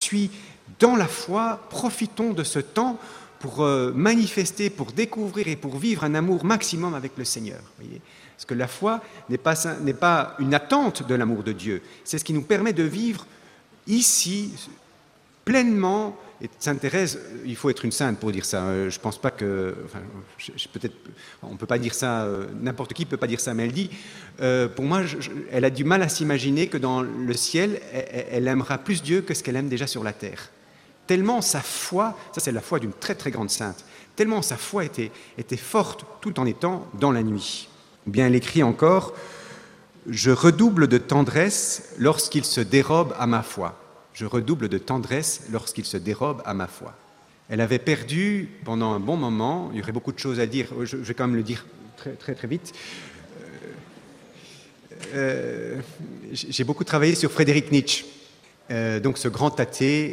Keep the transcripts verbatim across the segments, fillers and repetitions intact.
suis dans la foi, profitons de ce temps pour euh, manifester, pour découvrir et pour vivre un amour maximum avec le Seigneur. Voyez, parce que la foi n'est pas, n'est pas une attente de l'amour de Dieu, c'est ce qui nous permet de vivre ici pleinement. Et Sainte Thérèse, il faut être une sainte pour dire ça. Je ne pense pas que, enfin, je, je, peut-être, on ne peut pas dire ça, euh, n'importe qui ne peut pas dire ça, mais elle dit, euh, pour moi, je, je, elle a du mal à s'imaginer que dans le ciel, elle, elle aimera plus Dieu que ce qu'elle aime déjà sur la terre. Tellement sa foi, ça c'est la foi d'une très très grande sainte, tellement sa foi était, était forte tout en étant dans la nuit. Ou bien elle écrit encore, « Je redouble de tendresse lorsqu'il se dérobe à ma foi. » Je redouble de tendresse lorsqu'il se dérobe à ma foi. Elle avait perdu pendant un bon moment, il y aurait beaucoup de choses à dire, je vais quand même le dire très très, très vite. Euh, euh, j'ai beaucoup travaillé sur Friedrich Nietzsche, euh, donc ce grand athée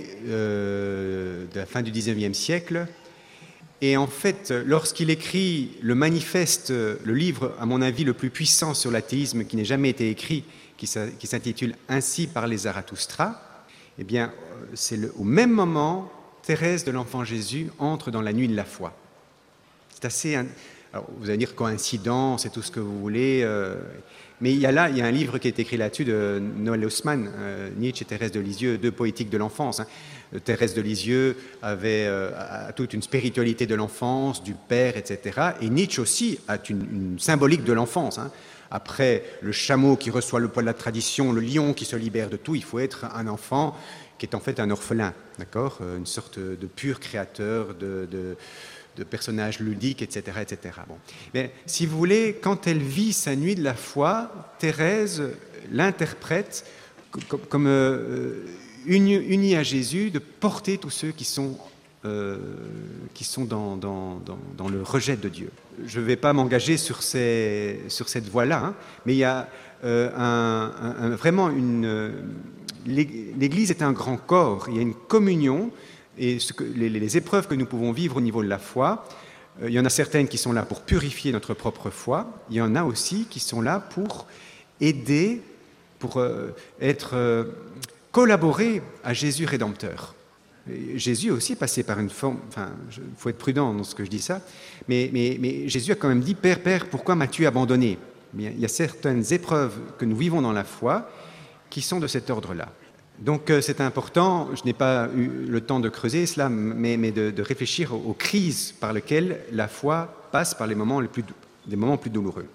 euh, de la fin du dix-neuvième siècle. Et en fait, lorsqu'il écrit le manifeste, le livre, à mon avis, le plus puissant sur l'athéisme qui n'ait jamais été écrit, qui s'intitule « Ainsi parlait Zarathustra », eh bien, c'est le, au même moment, Thérèse de l'Enfant Jésus entre dans la nuit de la foi. C'est assez... Alors, vous allez dire coïncidence et tout ce que vous voulez, euh, mais il y a là, il y a un livre qui est écrit là-dessus de Noël Haussmann, euh, Nietzsche et Thérèse de Lisieux, deux poétiques de l'enfance. Hein. Thérèse de Lisieux avait euh, a toute une spiritualité de l'enfance, du père, et cetera. Et Nietzsche aussi a une, une symbolique de l'enfance. Hein. Après le chameau qui reçoit le poids de la tradition, le lion qui se libère de tout, il faut être un enfant qui est en fait un orphelin, d'accord, une sorte de pur créateur, de, de, de personnage ludique, et cetera, et cetera. Bon. Mais si vous voulez, quand elle vit sa nuit de la foi, Thérèse l'interprète comme, comme euh, unie, unie à Jésus, de porter tous ceux qui sont Euh, qui sont dans, dans, dans, dans le rejet de Dieu. Je ne vais pas m'engager sur, ces, sur cette voie-là, hein, mais il y a euh, un, un, vraiment une... Euh, l'Église est un grand corps, il y a une communion, et ce que, les, les épreuves que nous pouvons vivre au niveau de la foi, euh, il y en a certaines qui sont là pour purifier notre propre foi, il y en a aussi qui sont là pour aider, pour euh, être euh, collaborer à Jésus rédempteur. Jésus aussi est passé par une forme, enfin, il faut être prudent dans ce que je dis ça, mais, mais, mais Jésus a quand même dit, « Père, Père, pourquoi m'as-tu abandonné ?» Bien, il y a certaines épreuves que nous vivons dans la foi qui sont de cet ordre-là. Donc c'est important, je n'ai pas eu le temps de creuser cela, mais, mais de, de réfléchir aux, aux crises par lesquelles la foi passe par les moments les plus, des moments plus douloureux.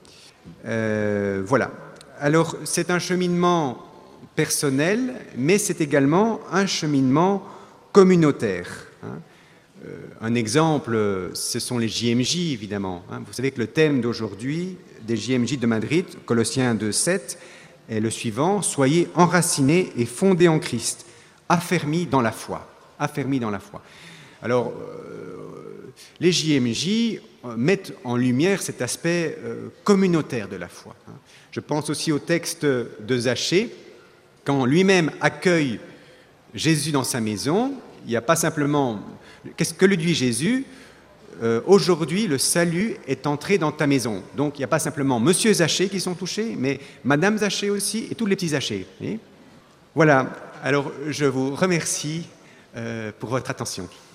Euh, voilà. Alors c'est un cheminement personnel, mais c'est également un cheminement communautaire. Hein. Euh, un exemple, ce sont les J M J, évidemment. Hein. Vous savez que le thème d'aujourd'hui des J M J de Madrid, Colossiens deux, sept, est le suivant, « Soyez enracinés et fondés en Christ, affermis dans la foi. » Affermis dans la foi. Alors, euh, les J M J mettent en lumière cet aspect euh, communautaire de la foi. Hein. Je pense aussi au texte de Zachée, quand lui-même accueille Jésus dans sa maison, il n'y a pas simplement... Qu'est-ce que lui dit Jésus ? euh, Aujourd'hui, le salut est entré dans ta maison. Donc, il n'y a pas simplement Monsieur Zachée qui sont touchés, mais Madame Zachée aussi et tous les petits Zachée. Voilà. Alors, je vous remercie euh, pour votre attention.